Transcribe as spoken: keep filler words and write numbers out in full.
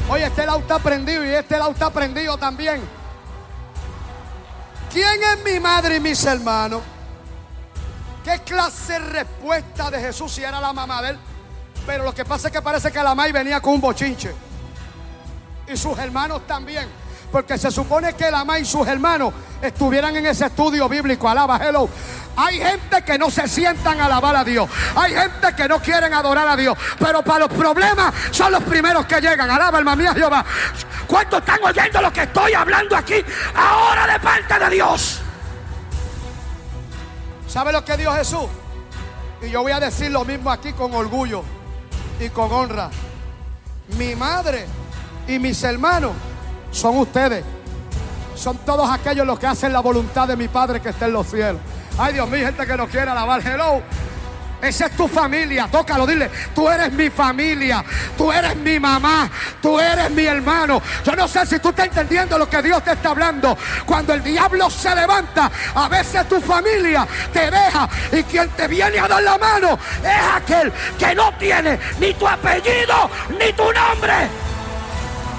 Oye, este lado está prendido y este lado está prendido también. ¿Quién es mi madre y mis hermanos? ¿Qué clase de respuesta de Jesús si era la mamá de él? Pero lo que pasa es que parece que la mamá venía con un bochinche. Y sus hermanos también. Porque se supone que la mamá y sus hermanos estuvieran en ese estudio bíblico. Alaba, hello. Hay gente que no se sientan a alabar a Dios. Hay gente que no quieren adorar a Dios. Pero para los problemas son los primeros que llegan. Alaba, alma mía, Jehová. ¿Cuántos están oyendo lo que estoy hablando aquí ahora de parte de Dios? ¿Sabe lo que dijo Jesús? Y yo voy a decir lo mismo aquí con orgullo y con honra. Mi madre y mis hermanos son ustedes. Son todos aquellos los que hacen la voluntad de mi Padre que está en los cielos. Ay, Dios mío, gente que no quiere alabar. Hello. Esa es tu familia. Tócalo, dile: tú eres mi familia, tú eres mi mamá, tú eres mi hermano. Yo no sé si tú estás entendiendo lo que Dios te está hablando. Cuando el diablo se levanta, a veces tu familia te deja, y quien te viene a dar la mano es aquel que no tiene ni tu apellido ni tu nombre.